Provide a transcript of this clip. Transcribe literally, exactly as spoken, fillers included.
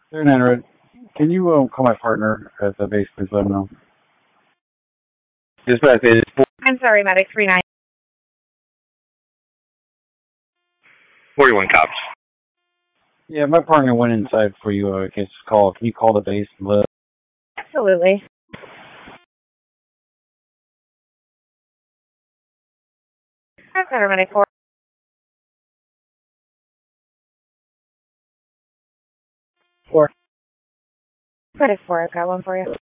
Hey, Nanred, can you um, call my partner at the base, please let him know? Dispatch, it is I'm sorry, medic three nine. forty-one cops. Yeah, my partner went inside for you. Uh, gets call. Can you call the base and let? Absolutely. I'm sorry, medic four. Four. Medic four, I've got one for you.